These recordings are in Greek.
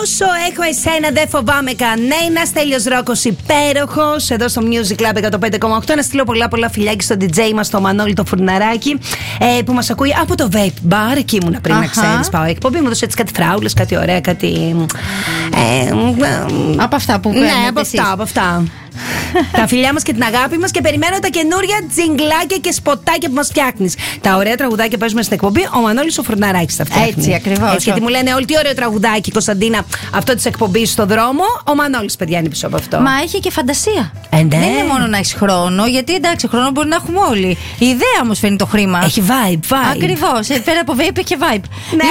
Όσο έχω εσένα δεν φοβάμαι κανένα. Στέλιος Ρόκος υπέροχος εδώ στο Music Club 105,8. Να στείλω πολλά φιλιά και στο DJ μας, το Μανώλη το Φουρναράκι, που μας ακούει από το Vape Bar. Εκεί ήμουν πριν, να ξέρεις. Πάω εκπομπή, μου δώσε έτσι κάτι φράουλες, κάτι ωραία, κάτι. Από αυτά που παίρνετε. Ναι, από αυτά. Τα φιλιά μας και την αγάπη μας και περιμένω τα καινούρια τζιγκλάκια και σποτάκια που μας φτιάχνεις. Τα ωραία τραγουδάκια παίζουμε στην εκπομπή. Ο Μανώλης ο Φουρναράκης τα φτιάχνει. Έτσι ακριβώς. Έτσι, γιατί μου λένε όλοι τι ωραίο τραγουδάκι, Κωνσταντίνα, αυτό της εκπομπής στο δρόμο. Ο Μανώλης, παιδιά, είναι πίσω από αυτό. Μα έχει και φαντασία. Ναι. Δεν είναι μόνο να έχει χρόνο, γιατί εντάξει, χρόνο μπορεί να έχουμε όλοι. Η ιδέα όμως φέρνει το χρήμα. Έχει vibe. Ακριβώς. Πέρα από vape έχει vibe. Ναι.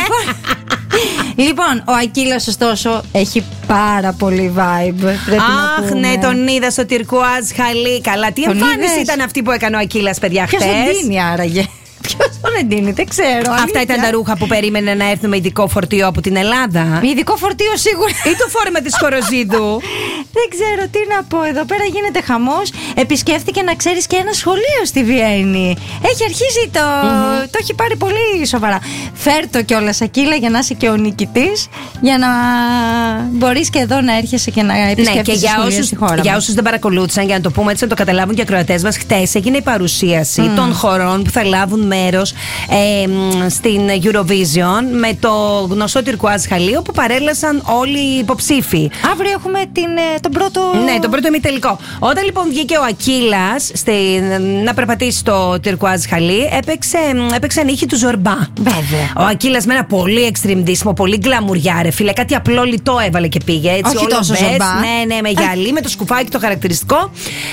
Λοιπόν, ο Ακύλας ωστόσο έχει πάρα πολύ vibe. Αχ, ναι, τον είδα στο Τυρκουάζ Χαλί. Καλά, τι εμφάνιση ήταν αυτή που έκανε ο Ακύλας, παιδιά, χτες. Ποιος τον δίνει άραγε? Ποιος τον εντύνει, δεν ξέρω. Αυτά ήταν τα ρούχα που περίμενε να έρθουν με ειδικό φορτίο από την Ελλάδα. Με ειδικό φορτίο σίγουρα. Ή το φόρεμα της Χοροζίδου. Δεν ξέρω τι να πω. Εδώ πέρα γίνεται χαμός. Επισκέφθηκε, να ξέρεις, και ένα σχολείο στη Βιέννη. Έχει αρχίσει το έχει πάρει πολύ σοβαρά. Φέρ' το κιόλας, Ακύλα, για να είσαι και ο νικητής. Για να μπορείς και εδώ να έρχεσαι και να επισκέφτεσαι σχολεία στη χώρα. Για όσους δεν παρακολούθησαν, για να το πούμε έτσι, να το καταλάβουν και οι ακροατές μας, χτες έγινε η παρουσίαση των χωρών που θα λάβουν μέρος στην Eurovision με το γνωστό Τυρκουάζ Χαλί, που παρέλασαν όλοι οι υποψήφοι. Αύριο έχουμε τον πρώτο. Ναι, τον πρώτο ημιτελικό. Όταν λοιπόν βγήκε ο Ακύλας να περπατήσει το Τυρκουάζ Χαλί, έπαιξε νύχη του Ζορμπά. Βέβαια. Ο Ακύλας με ένα πολύ εξτριμδίσιμο, πολύ γκλαμουριά, ρε φίλε. Κάτι απλό λιτό έβαλε και πήγε. Έτσι, όχι τόσο Ζορμπά. Ναι, με γυαλί, με το σκουφάκι το χαρακτηριστικό.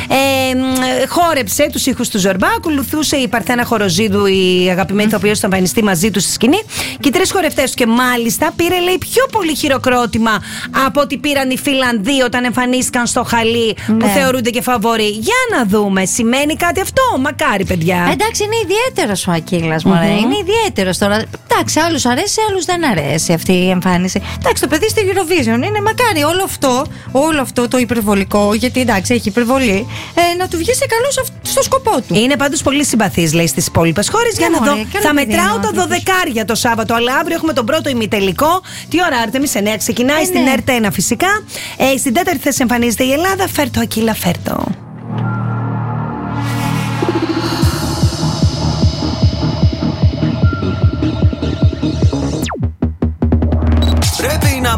Χόρεψε τους ήχους του Ζορμπά. Ακολουθούσε η Παρθένα Χοροζίδου, η αγαπημένη ηθοποιός, που θα εμφανιστεί μαζί του στη σκηνή. Και οι τρεις χορευτές του. Και μάλιστα πήρε, λέει, πιο πολύ χειροκρότημα από ό,τι πήραν οι Φιλανδοί όταν εμφανίστηκαν στο Χαλί, που θεωρούνται και φαβοροί. Για να δούμε, σημαίνει κάτι αυτό? Μακάρι, παιδιά. Εντάξει, είναι ιδιαίτερος ο Ακύλας, μωρέ. Είναι ιδιαίτερος τώρα. Εντάξει, άλλους αρέσει, άλλους δεν αρέσει αυτή η εμφάνιση. Εντάξει, το παιδί στο Eurovision είναι, μακάρι όλο αυτό το υπερβολικό, γιατί εντάξει, έχει υπερβολή, να του βγει σε καλό στο σκοπό του. Είναι πάντως πολύ συμπαθής, λέει, στις υπόλοιπες χώρες. Για να δω. Θα μετράω τα 12 το Σάββατο, αλλά αύριο έχουμε τον πρώτο ημιτελικό. Τι ώρα, Άρτεμις? 9 ξεκινάει στην ΕΡΤ1 φυσικά. Στην τέταρτη θέση εμφανίζεται η Ελλάδα. Φέρτο, Ακύλα, φέρτο.